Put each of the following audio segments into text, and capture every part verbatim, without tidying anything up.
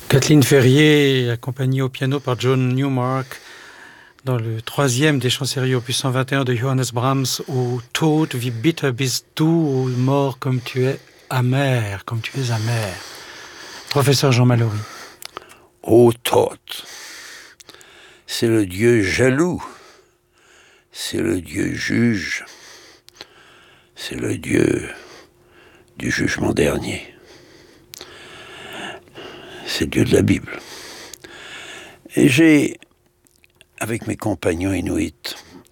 Kathleen Ferrier, accompagnée au piano par John Newmark, dans le troisième des chants-séries opus cent vingt et un de Johannes Brahms, au Tod, wie bitter bist du, au mort comme tu es amer, comme tu es amer. Professeur Jean Mallory. Ô Tod, c'est le Dieu jaloux, c'est le Dieu juge, c'est le Dieu du jugement dernier. C'est le Dieu de la Bible. Et j'ai, avec mes compagnons inuits,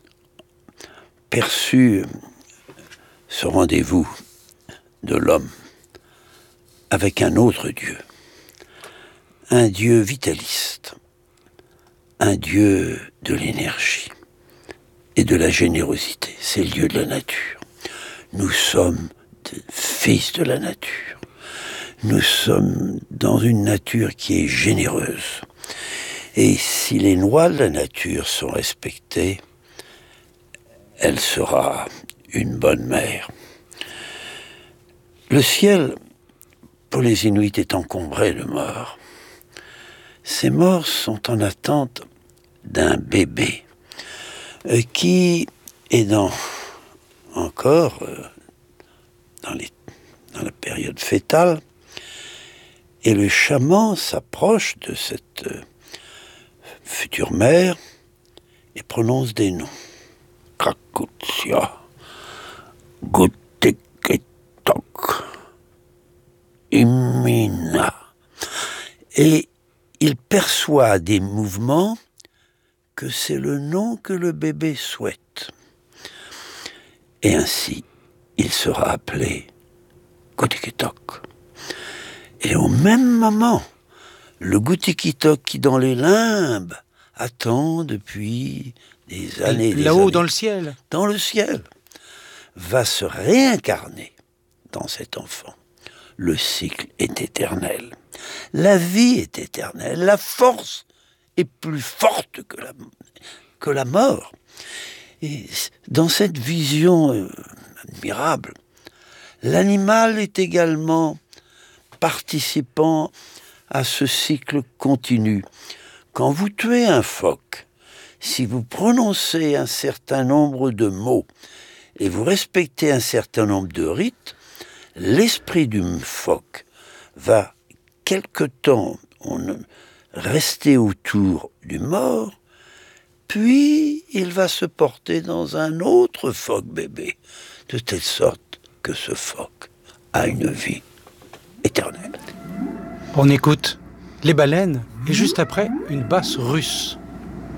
perçu ce rendez-vous de l'homme avec un autre Dieu. Un Dieu vitaliste, un Dieu de l'énergie et de la générosité. C'est le Dieu de la nature. Nous sommes des fils de la nature. Nous sommes dans une nature qui est généreuse. Et si les lois de la nature sont respectées, elle sera une bonne mère. Le ciel, pour les Inuits, est encombré de morts. Ces morts sont en attente d'un bébé euh, qui est dans, encore euh, dans, les, dans la période fœtale. Et le chaman s'approche de cette euh, future mère et prononce des noms. Kakutsia, Guteketok, Imina. Et il perçoit des mouvements que c'est le nom que le bébé souhaite. Et ainsi, il sera appelé Guteketok. Et au même moment, le Guteketok qui dans les limbes attend depuis des années... Des Là-haut années, dans le ciel. Dans le ciel, va se réincarner dans cet enfant. Le cycle est éternel. La vie est éternelle. La force est plus forte que la, que la mort. Et dans cette vision euh, admirable, l'animal est également participant à ce cycle continu. Quand vous tuez un phoque, si vous prononcez un certain nombre de mots et vous respectez un certain nombre de rites, l'esprit du phoque va quelque temps on, rester autour du mort, puis il va se porter dans un autre phoque bébé, de telle sorte que ce phoque a une vie éternelle. On écoute les baleines et juste après une basse russe.